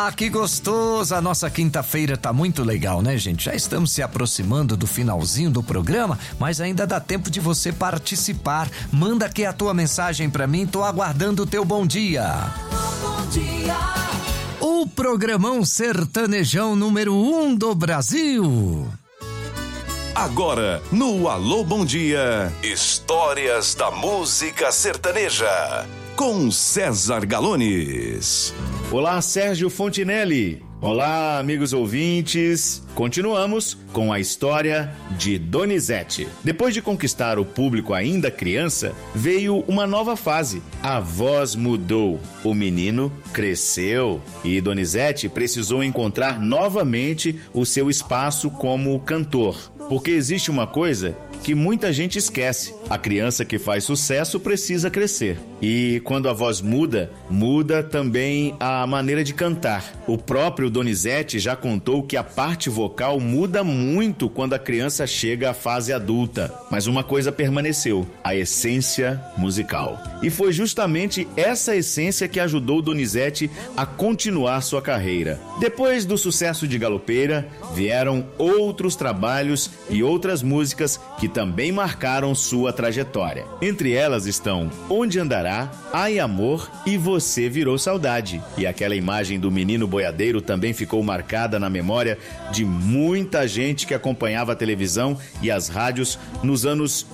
Ah, que gostoso! A nossa quinta-feira tá muito legal, né, gente? Já estamos se aproximando do finalzinho do programa, mas ainda dá tempo de você participar. Manda aqui a tua mensagem pra mim, tô aguardando o teu bom dia. Bom dia. O programão sertanejão número 1 do Brasil. Agora, no Alô Bom Dia, histórias da música sertaneja, com César Galones. Olá, Sérgio Fontinelli. Olá, amigos ouvintes. Continuamos com a história de Donizete. Depois de conquistar o público ainda criança, veio uma nova fase. A voz mudou, o menino cresceu e Donizete precisou encontrar novamente o seu espaço como cantor. Porque existe uma coisa que muita gente esquece: a criança que faz sucesso precisa crescer. E quando a voz muda, muda também a maneira de cantar. O próprio Donizete já contou que a parte vocal muda muito quando a criança chega à fase adulta. Mas uma coisa permaneceu: a essência musical. E foi justamente essa essência que ajudou Donizete a continuar sua carreira. Depois do sucesso de Galopeira, vieram outros trabalhos e outras músicas que também marcaram sua trajetória. Entre elas estão Onde Andará, Ai Amor e Você Virou Saudade. E aquela imagem do menino boiadeiro também ficou marcada na memória de muita gente que acompanhava a televisão e as rádios nos anos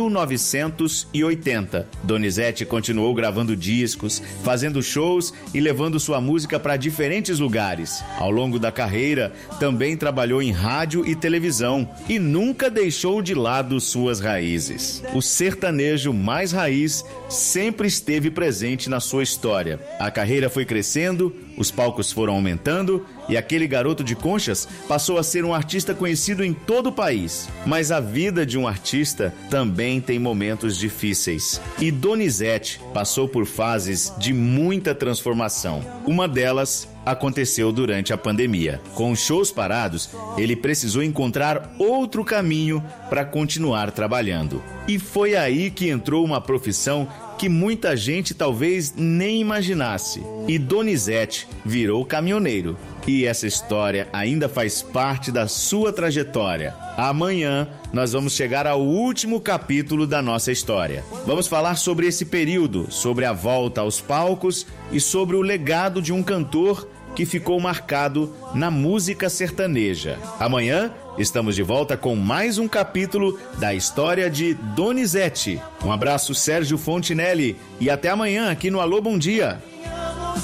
1980. Donizete continuou gravando discos, fazendo shows e levando sua música para diferentes lugares. Ao longo da carreira, também trabalhou em rádio e televisão e nunca deixou de lado suas raízes. O sertanejo mais raiz sempre esteve presente na sua história. A carreira foi crescendo, os palcos foram aumentando e aquele garoto de Conchas passou a ser um artista conhecido em todo o país. Mas a vida de um artista também tem momentos difíceis. E Donizete passou por fases de muita transformação. Uma delas aconteceu durante a pandemia. Com os shows parados, ele precisou encontrar outro caminho para continuar trabalhando. E foi aí que entrou uma profissão que muita gente talvez nem imaginasse. E Donizete virou caminhoneiro. E essa história ainda faz parte da sua trajetória. Amanhã nós vamos chegar ao último capítulo da nossa história. Vamos falar sobre esse período, sobre a volta aos palcos e sobre o legado de um cantor que ficou marcado na música sertaneja. Amanhã estamos de volta com mais um capítulo da história de Donizete. Um abraço, Sérgio Fontinelli, e até amanhã aqui no Alô Bom Dia.